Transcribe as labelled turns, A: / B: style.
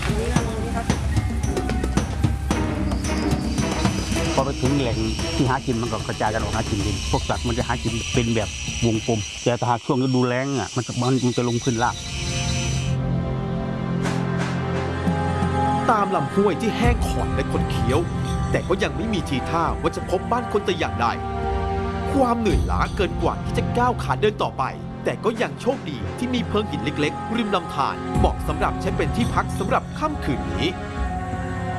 A: พอไปถึงแหล่งที่หากินมันก็กระจายกันออกหากินเองพวกสัตว์มันจะหากินเป็นแบบวงกลมแต่ถ้าหากช่วงฤดูแล้งอ่ะมันจะลงพื้นล่าง
B: ตามลำห้วยที่แห้งขอดและคดเคี้ยวแต่ก็ยังไม่มีทีท่าว่าจะพบบ้านคนแต่อย่างใดความเหนื่อยล้าเกินกว่าที่จะก้าวขาเดินต่อไปแต่ก็ยังโชคดีที่มีเพิงหินเล็กๆริมลำธารเหมาะสำหรับใช้เป็นที่พักสำหรับค่ำคืนนี้